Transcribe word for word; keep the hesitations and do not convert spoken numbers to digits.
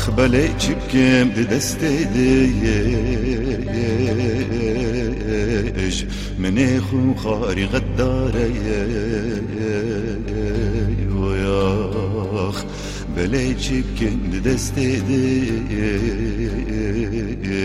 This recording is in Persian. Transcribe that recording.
بله چبکم ده دست دیش من خو خاری غداره ویاخ بله چبکم ده دست دیش